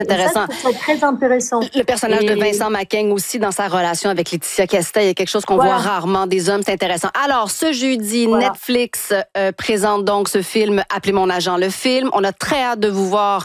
Intéressant. Et ça, je trouve ça très intéressant. Le personnage de Vincent Macaigne aussi dans sa relation avec Laetitia Casta, il y a quelque chose qu'on voit rarement des hommes, c'est intéressant. Alors, ce jeudi, Netflix présente donc ce film Appelez mon agent, le film. On a très hâte de vous voir